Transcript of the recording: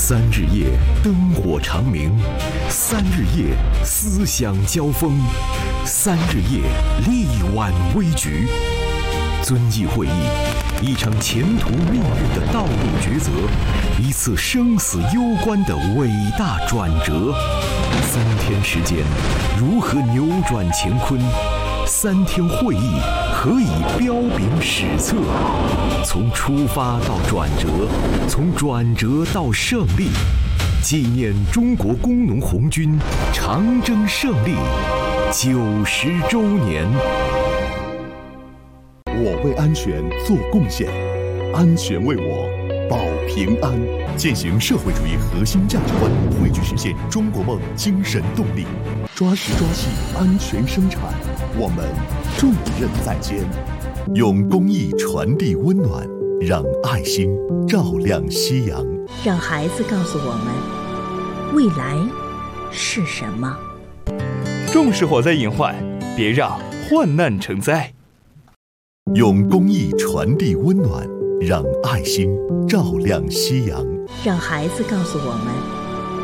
三日夜灯火长明，三日夜思想交锋，三日夜力挽危局。遵义会议，一场前途命运的道路抉择，一次生死攸关的伟大转折。3天时间，如何扭转乾坤？3天会议，何以彪炳史册？从出发到转折，从转折到胜利，纪念中国工农红军长征胜利90周年。 我为安全做贡献，安全为我保平安。践行社会主义核心价值观，汇聚实现中国梦精神动力，抓实抓细安全生产，我们重任在肩。用公益传递温暖，让爱心照亮夕阳。 让孩子告诉我们，未来是什么？ 重视火灾隐患，别让患难成灾。 用公益传递温暖，让爱心照亮夕阳。 让孩子告诉我们，